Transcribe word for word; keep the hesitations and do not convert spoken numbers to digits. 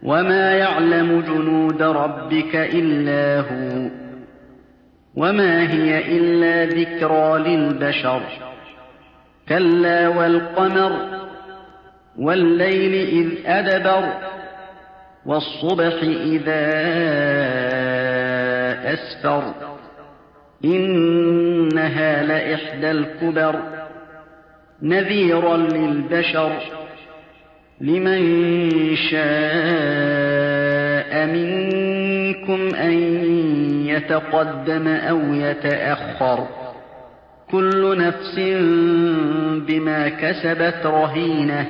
وما يعلم جنود ربك إلا هو وما هي إلا ذكرى للبشر كلا والقمر والليل إذ أدبر والصبح إذا أسفر إنها لإحدى الكبر نذيرا للبشر لمن شاء منكم أن يتقدم أو يتأخر كل نفس بما كسبت رهينة